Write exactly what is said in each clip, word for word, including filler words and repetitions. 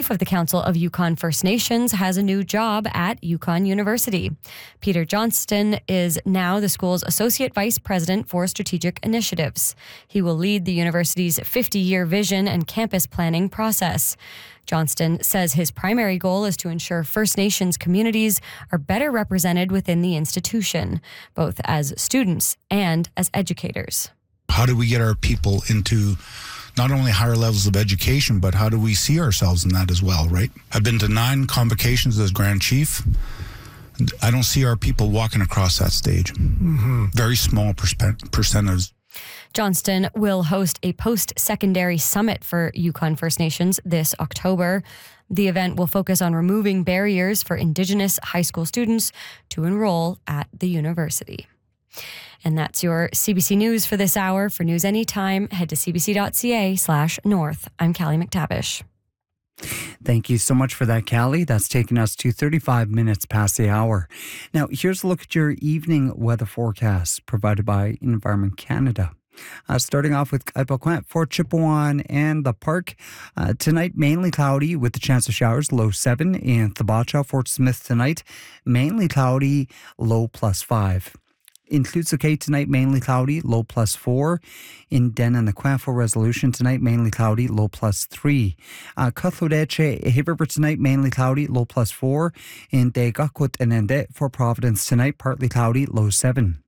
chief of the Council of Yukon First Nations has a new job at Yukon University. Peter Johnston is now the school's Associate Vice President for Strategic Initiatives. He will lead the university's fifty-year vision and campus planning process. Johnston says his primary goal is to ensure First Nations communities are better represented within the institution, both as students and as educators. How do we get our people into not only higher levels of education, but how do we see ourselves in that as well, right? I've been to nine convocations as Grand Chief. I don't see our people walking across that stage. Mm-hmm. Very small perspe- percentage. Johnston will host a post-secondary summit for Yukon First Nations this October. The event will focus on removing barriers for Indigenous high school students to enroll at the university. And that's your C B C News for this hour. For news anytime, head to cbc.ca slash north. I'm Callie McTavish. Thank you so much for that, Callie. That's taken us to thirty-five minutes past the hour. Now, here's a look at your evening weather forecast provided by Environment Canada. Uh, starting off with Ipoquint, Fort Chipewyan and the Park. Uh, tonight, mainly cloudy with the chance of showers, low seven. In Thibacha, Fort Smith tonight, mainly cloudy, low plus five. In Tlutsuke tonight, mainly cloudy, low plus four. In Den and the Quanfo Resolution tonight, mainly cloudy, low plus three. Uh, Cutlodeche, Hay River tonight, mainly cloudy, low plus four. In Degakut and Ende, Fort Providence tonight, partly cloudy, low seven.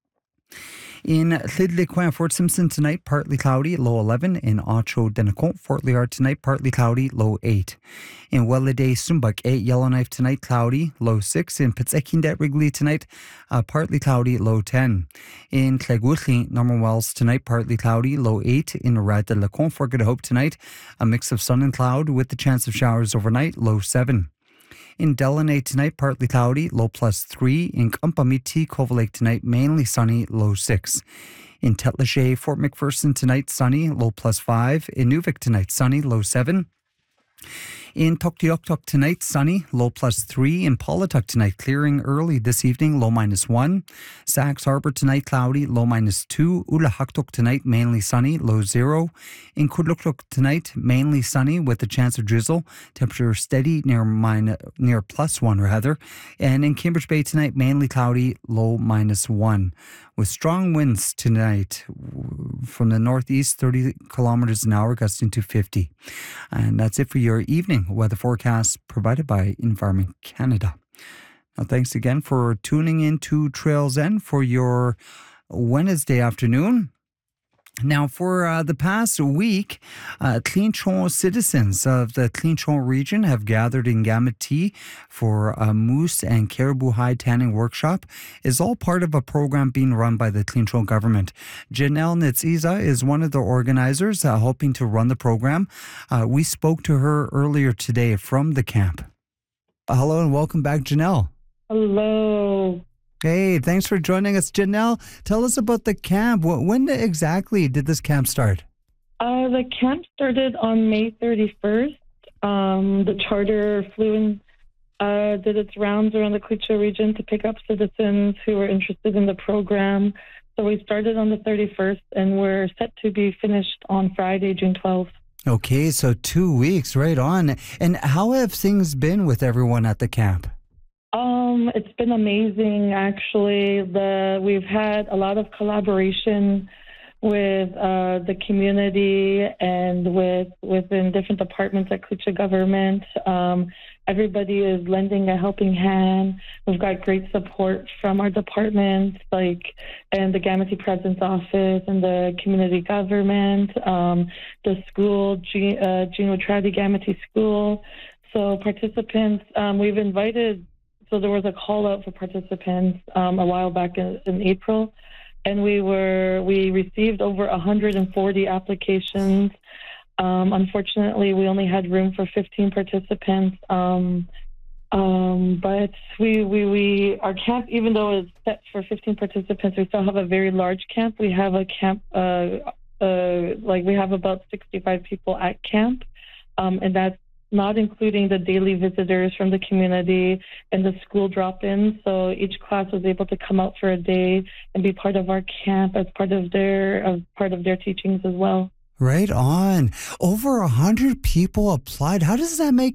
In Llydliquin, Fort Simpson tonight, partly cloudy, low eleven. In Ocho Denacont, Fort Liard tonight, partly cloudy, low eight. In Welladay, Sumbuk, eight. Yellowknife tonight, cloudy, low six. In Pitsekindet, Wrigley tonight, uh, partly cloudy, low ten. In Clegutli, Norman Wells tonight, partly cloudy, low eight. In Rad de Lacon, Fort Good Hope tonight, a mix of sun and cloud with the chance of showers overnight, low seven. In Delaney tonight, partly cloudy, low plus three. In Kumpamiti, Cove Lake tonight, mainly sunny, low six. In Tetlache, Fort McPherson tonight, sunny, low plus five. In Nuvik tonight, sunny, low seven. In Tuktoyaktuk tonight, sunny, low plus three. In Paulatuk tonight, clearing early this evening, low minus one. Sax Harbor tonight, cloudy, low minus two. Ulahaktuk tonight, mainly sunny, low zero. In Kudluktuk tonight, mainly sunny with a chance of drizzle. Temperature steady near minus, near plus one rather. And in Cambridge Bay tonight, mainly cloudy, low minus one. With strong winds tonight from the northeast, thirty kilometers an hour, gusting to fifty. And that's it for your evening weather forecast provided by Environment Canada. Now, thanks again for tuning in to Trails End for your Wednesday afternoon. Now, for uh, the past week, uh, Clinchon citizens of the Clinchon region have gathered in Gameti for a moose and caribou hide tanning workshop. It's all part of a program being run by the Clinchon government. Janelle Nitziza is one of the organizers uh, helping to run the program. Uh, we spoke to her earlier today from the camp. Uh, hello and welcome back, Janelle. Hello. Hey, thanks for joining us. Janelle, tell us about the camp. When exactly did this camp start? Uh, the camp started on May thirty-first. Um, the charter flew in, uh, did its rounds around the Clinchon region to pick up citizens who were interested in the program. So we started on the thirty-first, and we're set to be finished on Friday, June twelfth. Okay, so two weeks, right on. And how have things been with everyone at the camp? Um, it's been amazing, actually. The we've had a lot of collaboration with uh, the community and with within different departments at Clinchon government. Um, everybody is lending a helping hand. We've got great support from our departments, like and the Gameti President's Office and the community government, um, the school, G, uh, Gino Tradi Gameti School. So participants, um, we've invited. So there was a call out for participants um, a while back in, in April, and we were we received over one hundred forty applications. Um, unfortunately, we only had room for fifteen participants. Um, um, but we, we we our camp, even though it's set for fifteen participants, we still have a very large camp. We have a camp uh, uh, like we have about sixty-five people at camp, um, and that's not including the daily visitors from the community and the school drop-ins. So each class was able to come out for a day and be part of our camp as part of their as part of their teachings as well. Right on. Over a hundred people applied. How does that make